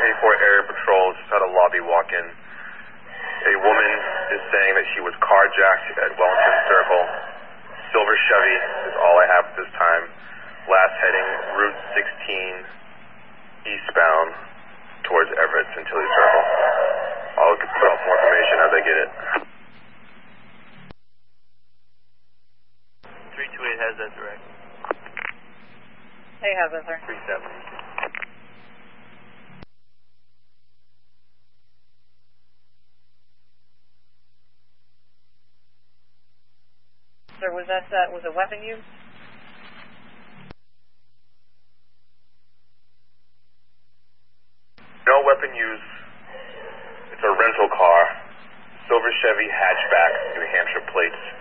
1084 Area Patrol, just had a lobby walk-in. A woman is saying that she was carjacked at Wellington Circle. Silver Chevy is all I have at this time. Last heading, Route 16, eastbound, towards Everett, Centilly Circle. I'll put out more information as I get it. 328 has that direct. Hey, how's that, sir? 370. Sir, was a weapon used? No weapon used. It's a rental car. Silver Chevy hatchback, New Hampshire plates.